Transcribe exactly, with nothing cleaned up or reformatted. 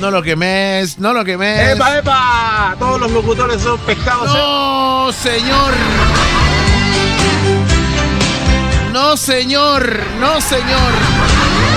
No lo quemes, no lo quemes. ¡Epa, epa! Todos los locutores son pescados. No, ¿eh? señor. No, señor. No, señor.